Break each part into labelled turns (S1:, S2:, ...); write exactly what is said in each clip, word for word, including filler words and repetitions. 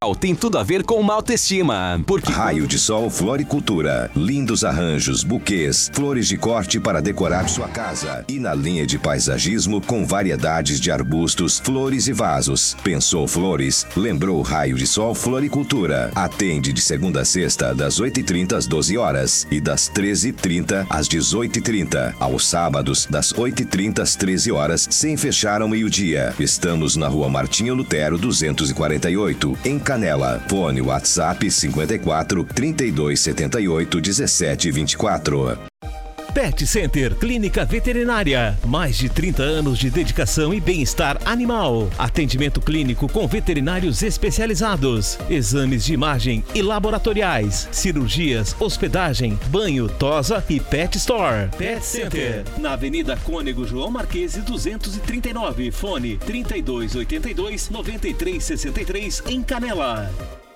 S1: tem tudo a ver com uma autoestima. Porque
S2: Raio de Sol Floricultura. Lindos arranjos, buquês, flores de corte para decorar sua casa. E na linha de paisagismo com variedades de arbustos, flores e vasos. Pensou flores? Lembrou Raio de Sol Floricultura. Atende de segunda a sexta, das oito e trinta às doze horas e das treze e trinta às dezoito e trinta. Aos sábados, das oito e trinta às treze horas, sem fechar ao meio-dia. Estamos na Rua Martinho Lutero, duzentos e quarenta e oito, em Canela. Fone WhatsApp cinquenta e quatro, trinta e dois setenta e oito, dezessete vinte e quatro.
S3: Pet Center Clínica Veterinária. Mais de trinta anos de dedicação e bem-estar animal. Atendimento clínico com veterinários especializados. Exames de imagem e laboratoriais. Cirurgias, hospedagem, banho, tosa e pet store. Pet Center. Na Avenida Cônego João Marquese duzentos e trinta e nove. Fone trinta e dois oitenta e dois, noventa e três sessenta e três em Canela.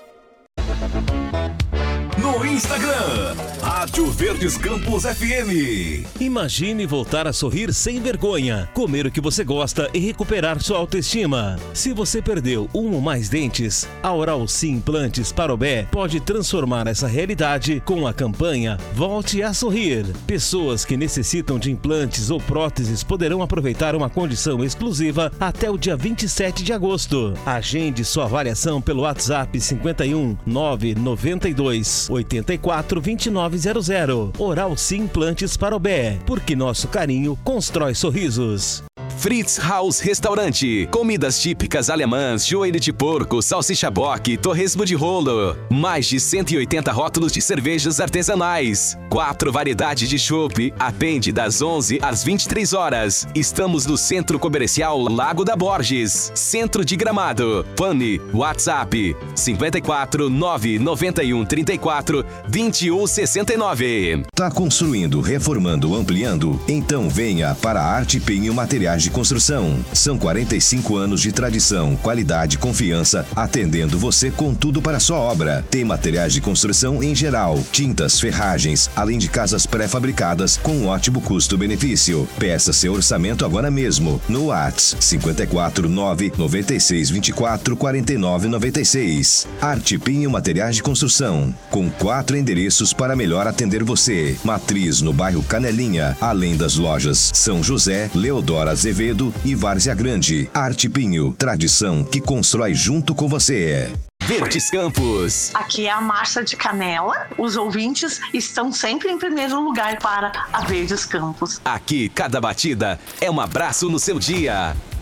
S4: No Instagram, Rádio Verdes Campos F M.
S3: Imagine voltar a sorrir sem vergonha, comer o que você gosta e recuperar sua autoestima. Se você perdeu um ou mais dentes, a Oral Sim Implantes Parobé pode transformar essa realidade com a campanha Volte a Sorrir. Pessoas que necessitam de implantes ou próteses poderão aproveitar uma condição exclusiva até o dia vinte e sete de agosto. Agende sua avaliação pelo WhatsApp cinquenta e um, nove noventa e dois, oitenta e quatro, vinte e nove zero zero. Oral Sim Implantes Parobé, porque nosso carinho constrói sorrisos.
S1: Fritz Haus Restaurante. Comidas típicas alemãs, joelho de porco, salsicha boque, torresmo de rolo. Mais de cento e oitenta rótulos de cervejas artesanais. Quatro variedades de chopp. Atende das onze às vinte e três horas. Estamos no Centro Comercial Lago da Borges, Centro de Gramado. Fone, WhatsApp cinquenta e quatro, nove noventa e um, trinta e quatro, vinte e um sessenta e nove.
S2: Tá construindo, reformando, ampliando? Então venha para a Arte Pinho Materiais de Construção. São quarenta e cinco anos de tradição, qualidade e confiança, atendendo você com tudo para a sua obra. Tem materiais de construção em geral, tintas, ferragens, além de casas pré-fabricadas com um ótimo custo-benefício. Peça seu orçamento agora mesmo no WhatsApp cinquenta e quatro, nove noventa e seis, vinte e quatro, quarenta e nove noventa e seis. Arte Pinho Materiais de Construção, com quatro endereços para melhor atender você. Matriz no bairro Canelinha, além das lojas São José, Leodoro Azevedo e Várzea Grande. Arte Pinho, tradição que constrói junto com você.
S1: Verdes Campos.
S5: Aqui é a Márcia de Canela. Os ouvintes estão sempre em primeiro lugar para a Verdes Campos.
S1: Aqui, cada batida é um abraço no seu dia.